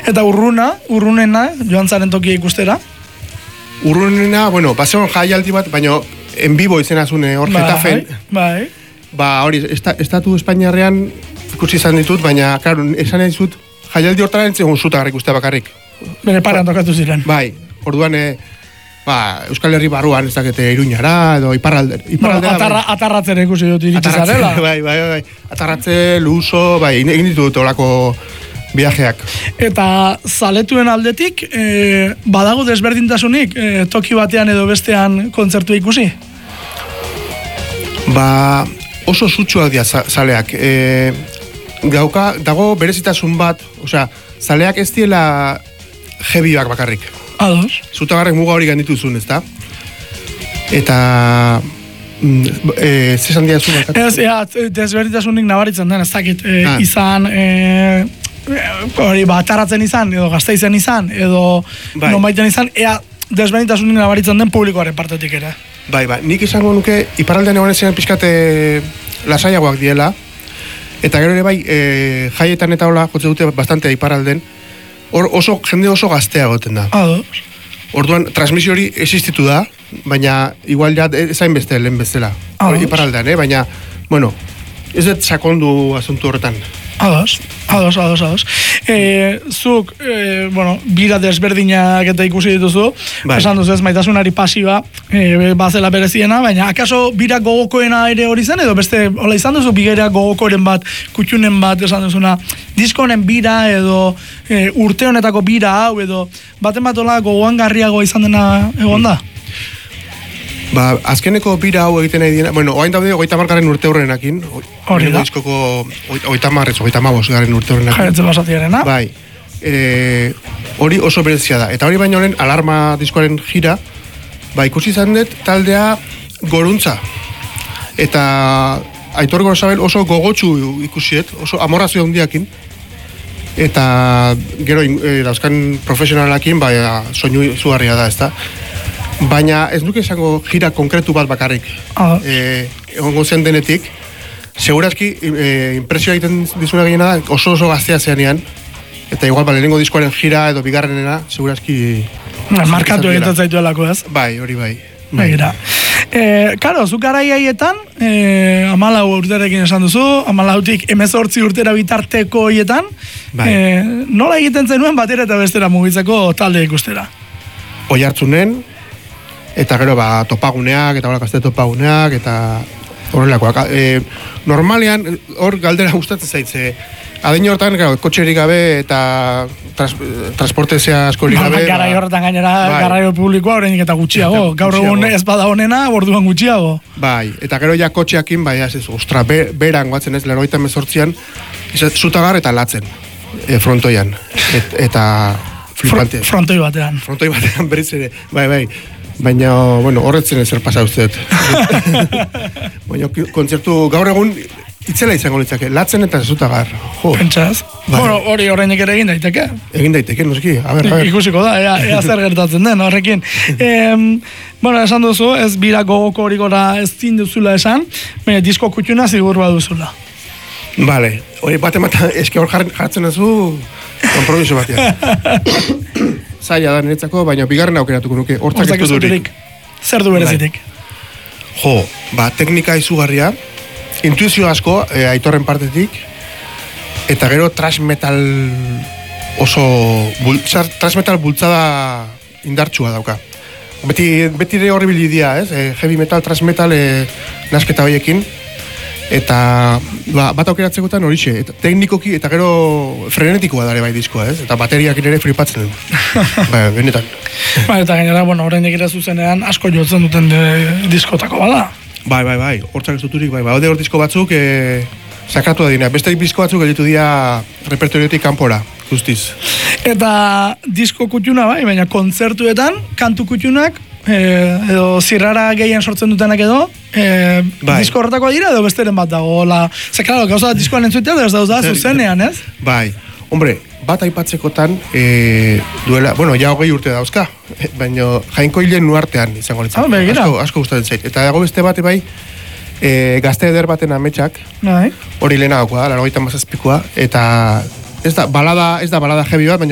Eta urrunena, joan zaren tokia ikustera? Urrunena, bueno, bazeon jaialdi bat, baina en vivo izenazune hor Getafen. Bai. Ba, hori, estatu Espainiarrean ikusi izan ditut, baina, klaro, esan nahi dizut, jaialdi hortara entzegun Zutagar ikustea bakarrik. Bere parean tokatu ziren. Bai, orduan, Euskal Herri barruan, ez dakete Iruñara, edo iparraldera. Bueno, atarratzen ikusi dut iritsi zarela. Bai. Atarratze, Luso, bai, egin ditut olako viajeak. Eta zaletuen aldetik, badago desberdintasunik, toki batean edo bestean kontzertua ikusi? Ba, oso sutsuak dira zaleak. Dago berezitasun bat, osea, zaleak ez diela heavyak bakarrik. Ados. Zutagarrek muga hori gandituzun, ezta? Eta zesan diazu bakatu? Ez, desberdintasunik nabaritzen den, ez dakit, izan, hori, atarratzen izan, edo Gasteizen izan, edo nonbaiten izan, ea desberdintasunik nabaritzen den publikoaren partetik ere. Bai, nik izango nuke, iparraldean egon ezean pixkate lasaiagoak diela, eta gero ere bai, jaietan eta hola, jotze dute bastante iparralden, hor jende oso gaztea goten da. Ados. Orduan, transmisio hori existitu da, baina igual ja ezain beste lehen bezala. Iparraldean, baina, bueno, ez dut sakondu asuntu horretan. Ados. Zuk, bueno, bira desberdinak eta ikusi dituzu, esan duzu ez, maitasunari pasiba, bazela bereziena, baina akaso bira gogokoena ere hori zen, edo beste, hola izan duzu bigera gogokoren bat, kutxunen bat, esan duzuna, diskonen bira, edo urte honetako bira hau, edo baten bat hola gogoan garriago izan dena egon da? Ba, azkeneko bira hau egiten nahi dira, bueno, oain daude 30 urte horrenakin, hori da? Diskoko 35 garren urte horrenakin. Jaretzen basatiarena? Bai, hori oso berezia da. Eta hori baino lehen, Alarma diskoaren gira, ba, ikusi izan dut taldea Goruntza. Eta Aitor Gorosabel oso gogotsu ikusiet, oso amorazio handiakin. Eta gero dauzkan profesionalakin, ba, soinu zugarria da, ezta? Baina ez nuke esango gira konkretu bat bakarrik. Egongo zen denetik, segurazki impresioa egiten dizuna gehiena da, oso gaztea zeanean, eta igual lehenengo diskoaren gira edo bigarrenena, segurazki... Markatu egiten zaituelako ez? Bai, hori bai. Begira. Karo, zuk garai haietan, 14 urterekin esan duzu, 14tik 18 urtera bitarteko haietan, nola egiten zenuen batera eta bestera mugitzeko talde ikustera? Oihartzunen, eta gero topaguneak, eta gazte topaguneak, eta horrelakoak. Normalean, hor galdera gustatzen zaitze, adin hortan, kotxerik gabe, eta transportezea askorik gabe. Garai horretan gainera, garraio publikoa horrenik eta gutxiago. Gaur egun ez bada honena, orduan gutxiago. Bai, eta gero ja kotxeakin, bai, ostra, beran guatzen ez, 98an, Zutagar eta Latzen, frontoian. Eta... Frontoi batean. Frontoi batean berriz ere, bai. Baina, bueno, horretzen ezer pasa usteet. Baina, kontzertu gaur egun itzela izango litzake, Latzen eta Zutagar. Pentsaz? Bueno, hori horreinik ere egin daiteke. Egin daiteke, noski, a ber. Ikusiko da, ea zer gertatzen den horrekin. Bueno, esan duzu, ez bira gogoko hori gora ez duzula esan, baina disko kutxuna zigur baduzula. Vale, hori bat-emata eske hor jartzen duzu, kompromiso batean. Zaila da niretzako, baina bigarren aukeratuko nuke, hortzak ez durik. Zer du berezitik? Teknika izugarria, intuizio asko, Aitorren partetik, eta gero thrash metal thrash metal bultzada indartsua dauka. Beti ere horri bilidia, ez? Heavy metal, thrash metal, nasketa horiekin. Eta bat aukeratzekotan horixe, teknikoki eta gero frenetikoa dare bai diskoa, ez? Eta bateriak ere flipatzen du. Benetan. Eta gainera, bueno, horrein egira zuzenean asko jotzen duten diskotako bada. Bai, hortzak ez duturik, bai. Hode hor disko batzuk sakratu da dira. Beste disko batzuk gelditu dira repertoriotik kanpora, guztiz. Eta disko kutxuna bai, baina kontzertuetan, kantu kutxunak, edo zirrara gehien sortzen dutenak edo, disko horretakoa dira edo besteren bat dago, ze klaro, gauza diskoan entzutea ez da zuzenean, ez? Bai, hombre, bat aipatzekotan duela, bueno, ja 20 urte dauzka, baina Jainko hilen nuartean izango litzak, asko gustatzen zait, eta dago beste bat bai, gazte eder baten ametsak, hori lehenagokoa da, 97koa, eta ez da balada heavy bat, baina